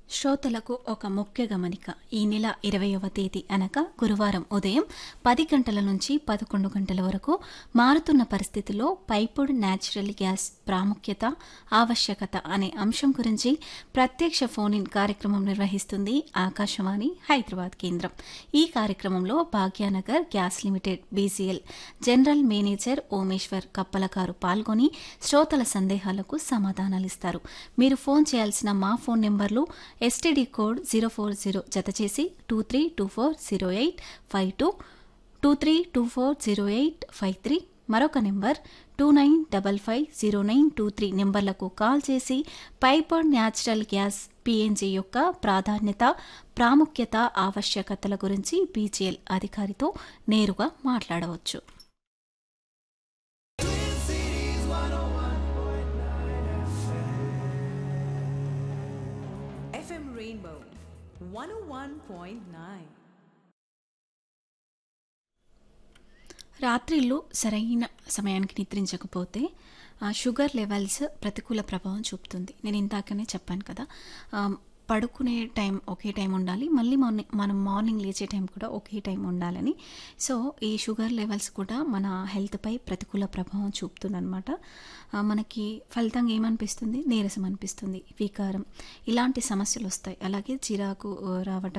శ్రోతలకు ఒక ముఖ్య గమనిక. ఈ నెల 20వ తేదీ అనగా గురువారం ఉదయం 10 గంటల నుంచి 11 గంటల వరకు మారుతున్న పరిస్థితుల్లో పైపుడ్ న్యాచురల్ గ్యాస్ ప్రాముఖ్యత, ఆవశ్యకత అనే అంశం గురించి ప్రత్యక్ష ఫోన్ ఇన్ కార్యక్రమం నిర్వహిస్తుంది ఆకాశవాణి హైదరాబాద్ కేంద్రం. ఈ కార్యక్రమంలో భాగ్యానగర్ gas limited బీసీఎల్ general manager Omeshwar కప్పలకారు పాల్గొని శ్రోతల సందేహాలకు సమాధానాలిస్తారు. మీరు ఫోన్ చేయాల్సిన మా ఫోన్ నెంబర్లు ఎస్టీడీ కోడ్ 040 జతచేసి 23240852, 23240853, మరొక నెంబర్ 29550923 నెంబర్లకు కాల్ చేసి పైపుడ్ న్యాచురల్ గ్యాస్ పీఎన్జీ యొక్క ప్రాధాన్యత, ప్రాముఖ్యత, ఆవశ్యకతల గురించి బీజీఎల్ అధికారితో నేరుగా మాట్లాడవచ్చు. FM Rainbow 101.9. రాత్రిళ్ళు సరైన సమయానికి నిద్రించకపోతే షుగర్ లెవెల్స్ ప్రతికూల ప్రభావం చూపుతుంది. నేను ఇందాకనే చెప్పాను కదా, పడుకునే టైం ఒకే టైం ఉండాలి, మళ్ళీ మనం మార్నింగ్ లేచే టైం కూడా ఒకే టైం ఉండాలని. సో ఈ షుగర్ లెవెల్స్ కూడా మన హెల్త్పై ప్రతికూల ప్రభావం చూపుతుందన్నమాట. మనకి ఫలితంగా ఏమనిపిస్తుంది, నీరసం అనిపిస్తుంది, వికారం, ఇలాంటి సమస్యలు వస్తాయి. అలాగే చిరాకు రావడం,